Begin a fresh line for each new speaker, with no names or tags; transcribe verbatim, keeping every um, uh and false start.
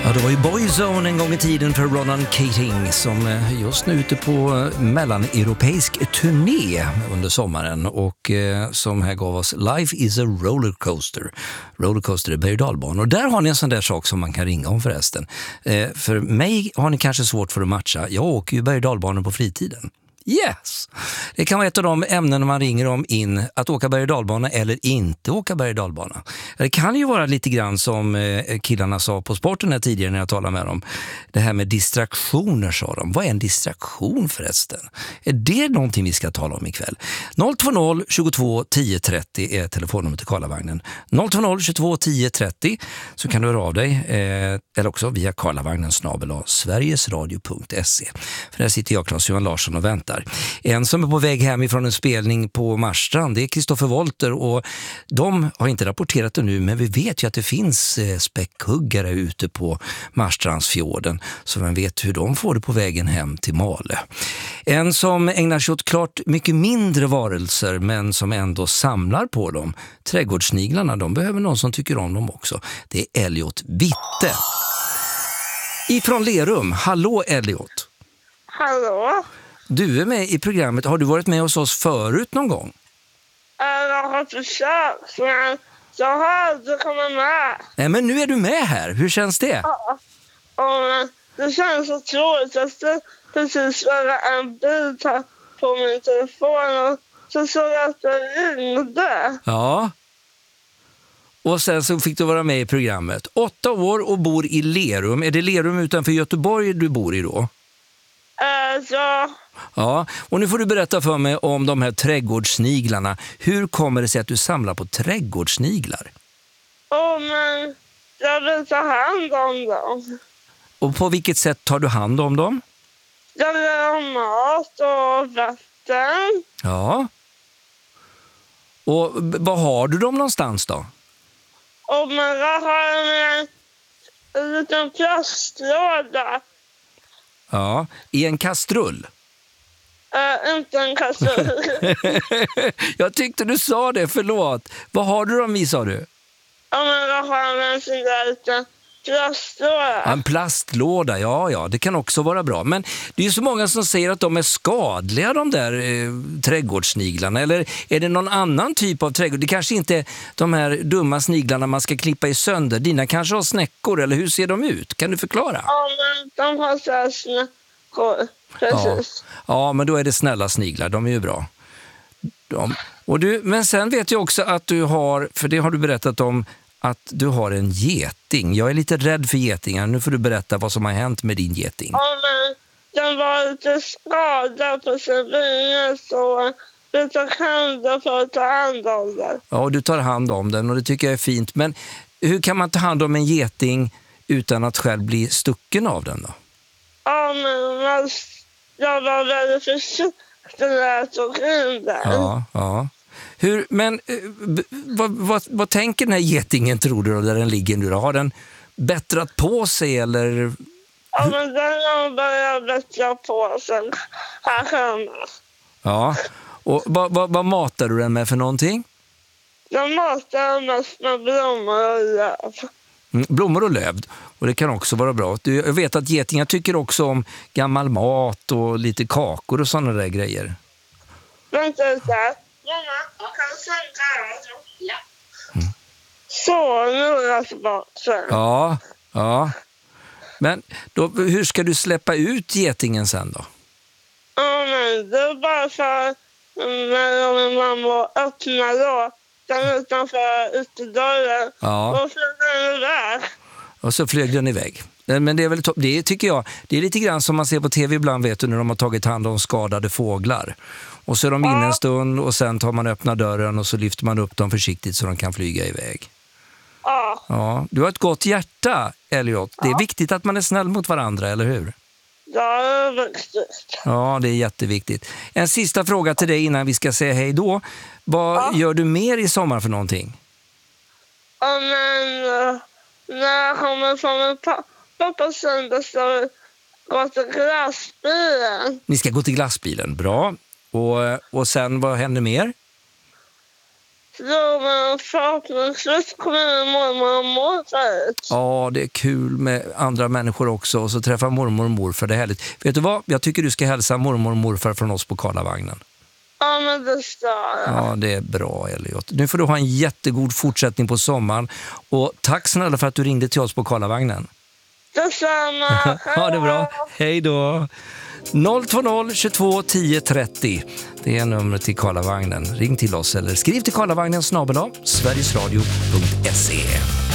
Ja, det var ju Boyzone en gång i tiden för Ronan Keating som just nu är ute på mellaneuropeisk turné under sommaren och eh, som här gav oss Life is a rollercoaster. Rollercoaster är berg- och dalbanor. Och där har ni en sån där sak som man kan ringa om förresten. Eh, för mig har ni kanske svårt för att matcha. Jag åker ju berg- och dalbanor på fritiden. Yes! Det kan vara ett av de ämnen man ringer om in, att åka berg- och dalbana eller inte åka berg- och dalbana. Det kan ju vara lite grann som killarna sa på sporten här tidigare när jag talade med dem. Det här med distraktioner, sa de. Vad är en distraktion förresten? Är det någonting vi ska tala om ikväll? noll två noll tjugotvå tio trettio är telefonnummer till Karlavagnen. noll två noll tjugotvå tio trettio så kan du höra av dig. Eh, eller också via Karlavagnen snabel a sverigesradio punkt se. För där sitter jag, Claes Johan Larsson, och väntar. En som är på väg hem ifrån en spelning på Marstrand, det är Kristoffer Wolter, och de har inte rapporterat det nu, men vi vet ju att det finns eh, späckhuggare ute på Marstrandsfjorden, så man vet hur de får det på vägen hem till Malö. En som ägnar sig åt klart mycket mindre varelser, men som ändå samlar på dem, trädgårdssniglarna, de behöver någon som tycker om dem också. Det är Elliot Witte. Ifrån Lerum. Hallå Elliot.
Hallå?
Du är med i programmet. Har du varit med hos oss förut någon gång?
Jag har försökt, men jag har aldrig kommit med.
Nej, men nu är du med här. Hur känns det?
Ja. Och det känns så tråkigt att det precis var en bild här på min telefon och så såg jag att det ringde.
Ja. Och sen så fick du vara med i programmet. Åtta år och bor i Lerum. Är det Lerum utanför Göteborg du bor i då?
Äh, ja.
Ja, och nu får du berätta för mig om de här trädgårdssniglarna. Hur kommer det sig att du samlar på trädgårdssniglar?
Åh, men jag vill ta hand om dem.
Och på vilket sätt tar du hand om dem?
Jag vill ha mat och vatten.
Ja. Och b- var har du dem någonstans då?
Och men jag har en, en liten plastlåda.
Ja, i en kastrull.
Äh, inte en kastrull.
Jag tyckte du sa det, förlåt. Vad har du dem i, sa du?
Ja, men jag har en sån där liten plastlåda.
En plastlåda, ja, ja, det kan också vara bra. Men det är ju så många som säger att de är skadliga, de där eh, trädgårdssniglarna. Eller är det någon annan typ av trädgård? Det kanske inte är de här dumma sniglarna man ska klippa i sönder. Dina kanske har snäckor, eller hur ser de ut? Kan du förklara?
Ja, men de har så här snäckor. Precis.
Ja. Ja, men då är det snälla sniglar, de är ju bra. De. Och du, men sen vet jag också att du har, för det har du berättat om, att du har en geting. Jag är lite rädd för getingar. Nu får du berätta vad som har hänt med din geting.
Ja, men den var lite skadad på sin vinge, så vi tar hand för att ta hand om den.
Ja, och du tar hand om den och det tycker jag är fint. Men hur kan man ta hand om en geting utan att själv bli stucken av den då?
Ja, men man, jag var väldigt försiktig när jag tog in den.
Ja, ja. Hur, men eh, b- vad, vad, vad tänker den här getingen, tror du, då, där den ligger nu då? Har den bättrat på sig eller?
Ja, men den har börjat bättra på sig här hemma.
Ja, och vad, vad, vad matar du den med för någonting?
Jag matar mest med blommor och löv.
Mm, blommor och löv, och det kan också vara bra. Du, jag vet att getingar tycker också om gammal mat och lite kakor och sådana där grejer.
Vänta lite. Mamma, jag kan sänka radion. Ja. Mm. Så, nu är jag tillbaka.
Ja, ja. Men då, hur ska du släppa ut getingen sen då?
Ja, men det är bara för när min mamma öppnar då den utanför ytterdörren.
Ja.
Och så är den iväg.
Och så flög den iväg. Men det är väl to- det tycker jag, det är lite grann som man ser på tv ibland, vet du, när de har tagit hand om skadade fåglar. Och så är de inne en stund och sen tar man öppna dörren och så lyfter man upp dem försiktigt så de kan flyga iväg.
Ja.
Ja, du har ett gott hjärta, Elliot. Det är
Ja.
viktigt att man är snäll mot varandra, eller hur?
Ja, det är viktigt.
Ja, det är jätteviktigt. En sista fråga till dig innan vi ska säga hej då. Vad
Ja.
gör du mer i sommar för någonting?
Ja, men uh, när jag kommer från min pappa på söndag så går jag till glassbilen.
Ni ska gå till glassbilen, bra. Och, och sen, vad händer mer?
Så men förhoppningsvis kommer mormor och morfar ut.
Ja, det är kul med andra människor också. Och så träffa mormor och morfar, det är härligt. Vet du vad? Jag tycker du ska hälsa mormor och morfar från oss på Karlavagnen.
Ja, men det ska jag.
Ja, det är bra, Elliot. Nu får du ha en jättegod fortsättning på sommaren. Och tack snälla för att du ringde till oss på Karlavagnen.
Detsamma.
Ha det bra. Hej då. noll två noll tjugotvå tio trettio. Det är numret till Karlavagnen. Ring till oss eller skriv till karlavagnen snabel-a sverigesradio punkt se.